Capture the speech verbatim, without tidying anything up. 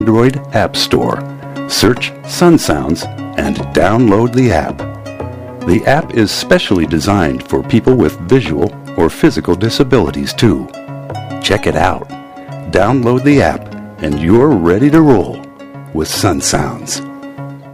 Android App Store. Search Sun Sounds and download the app. The app is specially designed for people with visual or physical disabilities too. Check it out. Download the app and you're ready to roll with Sun Sounds.